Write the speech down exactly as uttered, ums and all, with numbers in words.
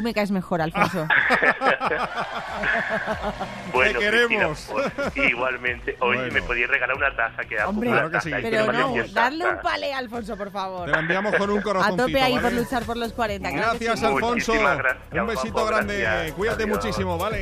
me caes mejor, Alfonso. Bueno, te queremos. Cristina, pues, igualmente. Oye, Bueno. me podíais regalar una taza que hago. Hombre, una claro que taza, sí. y Pero me no, parecía darle un taza. palé, Alfonso, por favor. Te la enviamos con un A corazoncito, tope ahí ¿vale? por luchar por los cuarenta. claro que Gracias, sí. Alfonso. Muchísimas gracias, Un besito guapo, grande. gracias. Cuídate Adiós. muchísimo, ¿vale?